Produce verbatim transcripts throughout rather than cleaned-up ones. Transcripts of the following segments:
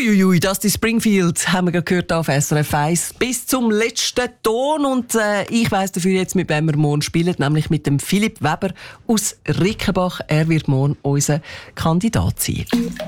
Uiuiui, das die Springfield haben wir gerade gehört auf S R F eins bis zum letzten Ton. Und äh, ich weiss dafür jetzt, mit wem wir morgen spielen, nämlich mit dem Philipp Weber aus Rickenbach. Er wird morgen unser Kandidat sein.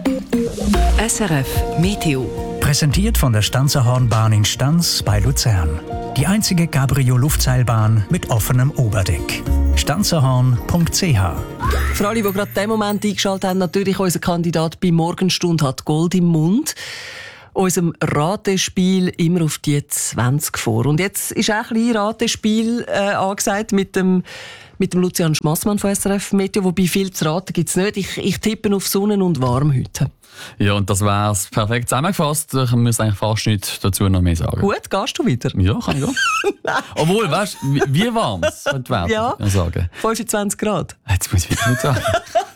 S R F Meteo. Präsentiert von der Stanzerhornbahn in Stanz bei Luzern. Die einzige Cabrio-Luftseilbahn mit offenem Oberdeck. stanzerhorn punkt c h. Für alle, die gerade diesen Moment eingeschaltet haben, natürlich unser Kandidat bei Morgenstunde hat Gold im Mund. Unserem Ratespiel immer auf die zwanzig vor. Und jetzt ist auch ein kleines Ratespiel äh, angesagt mit dem, mit dem Lucian Schmassmann von S R F Meteo. Wobei viel zu raten gibt es nicht. Ich, ich tippe auf Sonnen und warm heute. Ja, und das wäre es perfekt zusammengefasst. Ich muss eigentlich fast nichts dazu noch mehr sagen. Gut, gehst du wieder? Ja, kann ich auch. Obwohl, weißt du, wie, wie warm es wird ja, sagen. fünfundzwanzig Grad. Jetzt muss ich wieder nicht sagen.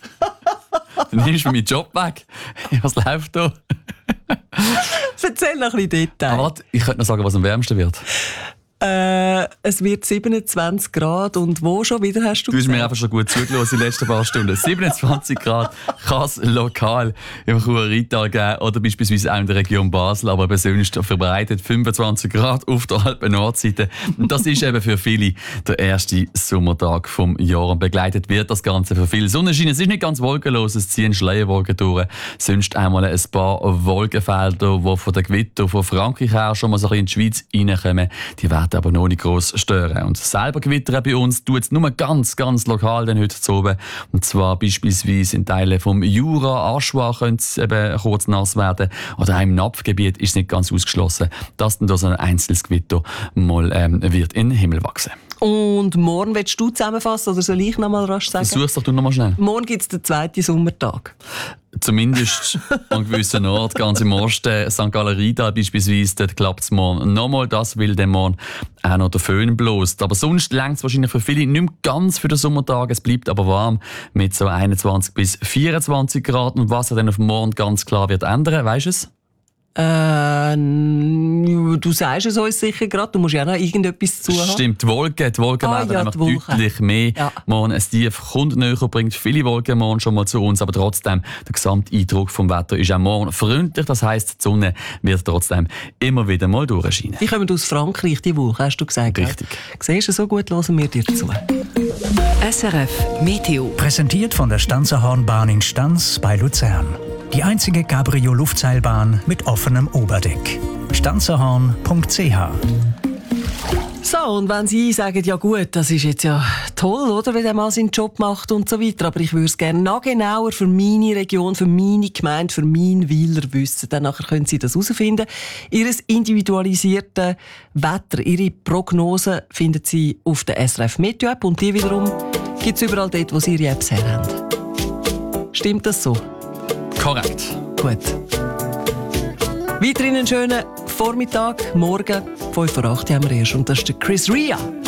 Dann nimmst du meinen Job weg. Was läuft da? Erzähl noch ein bisschen Detail. Aber warte, ich könnte noch sagen, was am wärmsten wird. Äh, es wird siebenundzwanzig Grad. Und wo schon wieder hast du Du hast gesagt? mir einfach schon gut zugelassen in den letzten paar Stunden. siebenundzwanzig Grad kann es lokal im Churer Rheintal geben oder beispielsweise auch in der Region Basel, aber eben sonst verbreitet fünfundzwanzig Grad auf der Alpen-Nordseite. Und das ist eben für viele der erste Sommertag vom Jahr und begleitet wird das Ganze für viele Sonnenschein. Es ist nicht ganz wolkenlos, es ziehen Schleierwolken durch. Sonst einmal ein paar Wolkenfelder, die von den Gewittern von Frankreich her schon mal so ein bisschen in die Schweiz reinkommen. Die werden aber noch nicht gross stören. Und selber gewittern bei uns tut es nur ganz, ganz lokal dann heute zu oben. Und zwar beispielsweise in Teilen vom Jura, Aschua könnte es eben kurz nass werden. Oder auch im Napfgebiet ist es nicht ganz ausgeschlossen, dass dann da so ein einzelnes Gewitter mal ähm, wird in den Himmel wachsen. Und morgen willst du zusammenfassen oder soll ich noch mal rasch sagen? Versuch's doch du noch mal schnell. Morgen gibt es den zweiten Sommertag. Zumindest an gewissen Orten, ganz im Osten, Sankt Gallerida beispielsweise, dort klappt es morgen nochmal. Das will dann morgen auch noch der Föhn bläst. Aber sonst reicht es wahrscheinlich für viele nicht mehr ganz für den Sommertag. Es bleibt aber warm mit so einundzwanzig bis vierundzwanzig Grad. Und was sich dann auf morgen ganz klar wird ändern, weisst du es? Äh, du sagst es uns sicher gerade, du musst ja noch irgendetwas zu haben. Stimmt, die Wolken, die Wolken ah, werden ja, einfach deutlich mehr. Ja. Morgen ein Tief kommt näher, bringt viele Wolken morgen schon mal zu uns, aber trotzdem, der Gesamteindruck vom Wetter ist auch morgen freundlich. Das heisst, die Sonne wird trotzdem immer wieder mal durchscheinen. Die kommen aus Frankreich, die Woche, hast du gesagt. Richtig. Siehst du, so gut hören wir dir zu. S R F Meteo. Präsentiert von der Stanzerhornbahn in Stanz bei Luzern. Die einzige Cabrio-Luftseilbahn mit offenem Oberdeck. stanzerhorn punkt c h. So, und wenn Sie sagen, ja gut, das ist jetzt ja toll, oder, wie der Mann seinen Job macht und so weiter, aber ich würde es gerne noch genauer für meine Region, für meine Gemeinde, für meinen Weiler wissen, dann nachher können Sie das herausfinden. Ihr individualisiertes Wetter, Ihre Prognosen finden Sie auf der S R F Meteo App und die wiederum gibt es überall dort, wo Sie Ihre Apps her haben. Stimmt das so? Korrekt. Gut. Weiterhin einen schönen Vormittag, morgen, fünf vor acht haben wir erst. Und das ist der Chris Ria.